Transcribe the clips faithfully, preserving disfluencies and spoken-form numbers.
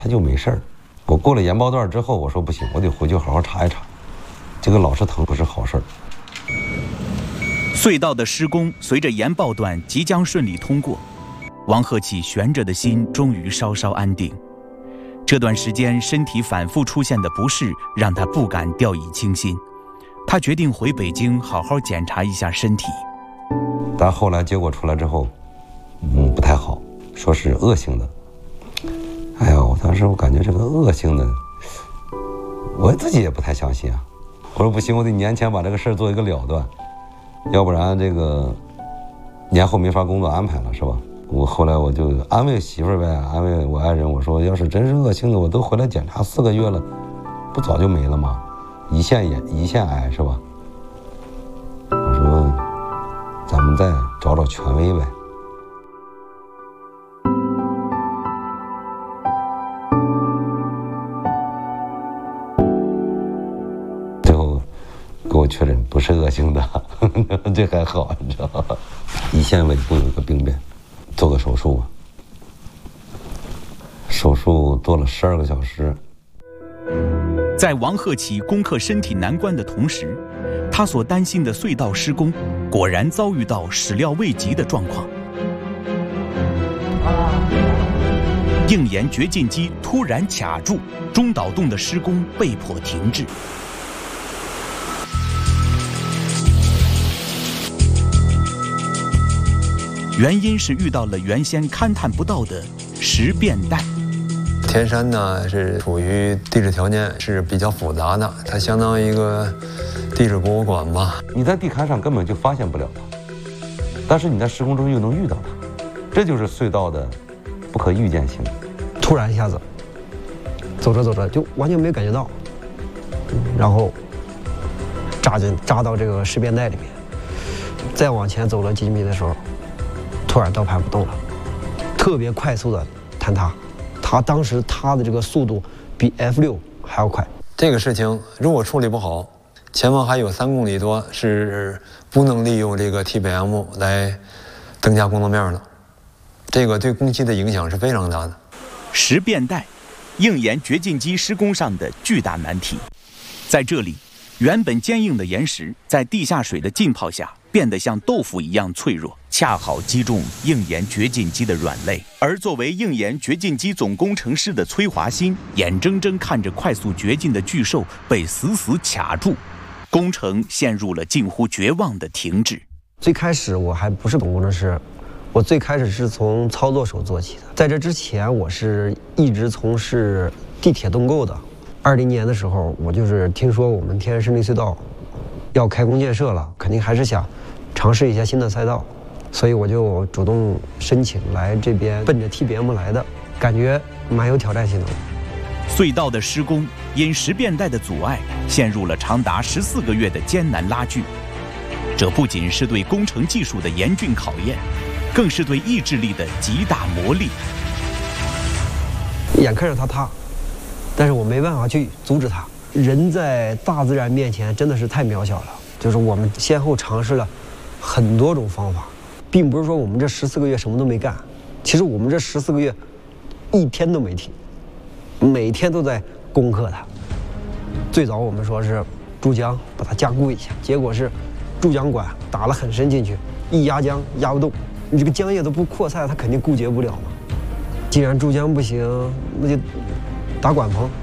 他就没事儿。我过了研报段之后，我说不行，我得回去好好查一查，这个老是疼不是好事儿。 隧道的施工随着研报段即将顺利通过，王鹤启悬着的心终于稍稍安定。这段时间身体反复出现的不适让他不敢掉以轻心，他决定回北京好好检查一下身体。 但后来结果出来之后，嗯，不太好，说是恶性的。哎呀，我当时我感觉这个恶性的，我自己也不太相信啊。我说不行，我得年前把这个事儿做一个了断，要不然这个年后没法工作安排了，是吧？我后来我就安慰媳妇儿呗，安慰我爱人，我说要是真是恶性的，我都回来检查四个月了，不早就没了吗？胰腺炎、胰腺癌是吧？我说咱们再找找权威呗。最后给我确诊不是恶性的，这还好，你知道吧？胰腺尾部有一个病变，做个手术吧。手术做了十二个小时。 在王鹤启攻克身体难关的同时，他所担心的隧道施工果然遭遇到始料未及的状况。硬岩掘进机突然卡住，中导洞的施工被迫停滞。原因是遇到了原先勘探不到的石变带。 天山呢是处于地质条件是比较复杂的，它相当于一个地质博物馆吧。 你在地勘上根本就发现不了它，但是你在施工中又能遇到它，这就是隧道的不可预见性。 突然一下子，走着走着就完全没感觉到，然后扎进扎到这个石变带里面，再往前走了几米的时候，突然倒盘不动了，特别快速的坍塌。他当时塌的这个速度比 F 六还要快。 这个事情如果处理不好，前方还有三公里多是不能利用这个 T B M 来增加工作面的，这个对工期的影响是非常大的。 石变带，硬岩掘进机施工上的巨大难题。在这里，原本坚硬的岩石在地下水的浸泡下变得像豆腐一样脆弱，恰好击中硬岩掘进机的软肋。而作为硬岩掘进机总工程师的崔华新，眼睁睁看着快速掘进的巨兽被死死卡住，工程陷入了近乎绝望的停滞。 最开始我还不是总工程师，我最开始是从操作手做起的。在这之前，我是一直从事地铁动构的。二零年的时候，我就是听说我们天山胜利隧道要开工建设了，肯定还是想尝试一下新的赛道，所以我就主动申请来这边，奔着 T B M 来的，感觉蛮有挑战性的。 隧道的施工因石变带的阻碍，陷入了长达十四个月的艰难拉锯。这不仅是对工程技术的严峻考验，更是对意志力的极大磨砺。 眼看着它塌，但是我没办法去阻止它。人在大自然面前真的是太渺小了。就是我们先后尝试了很多种方法，并不是说我们这十四个月什么都没干。其实我们这十四个月一天都没停，每天都在攻克它。最早我们说是注浆把它加固一下，结果是注浆管打了很深进去，一压浆压不动，你这个浆液都不扩散，它肯定固结不了嘛。既然注浆不行，那就打管棚，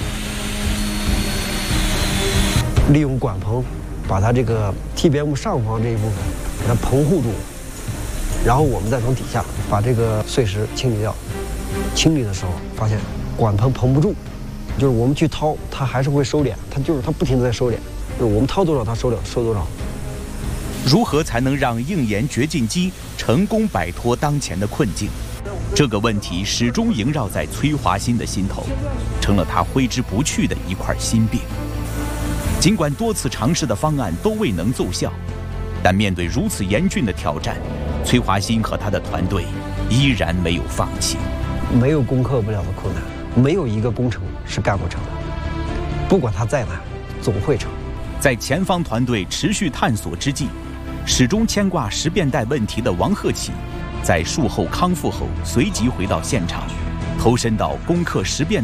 利用管棚把它这个 T B M 上方这一部分给它棚护住，然后我们再从底下把这个碎石清理掉。清理的时候发现管棚棚不住，就是我们去掏，它还是会收敛，它就是它不停地在收敛，就是我们掏多少它收了收多少。 如何才能让硬岩掘进机成功摆脱当前的困境？这个问题始终萦绕在崔华新的心头，成了他挥之不去的一块心病。尽管多次尝试的方案都未能奏效，但面对如此严峻的挑战，崔华新和他的团队依然没有放弃。 没有攻克不了的困难，没有一个工程是干不成的，不管它再难，总会成。 在前方团队持续探索之际，始终牵挂石变带问题的王鹤启，在术后康复后随即回到现场，投身到攻克石变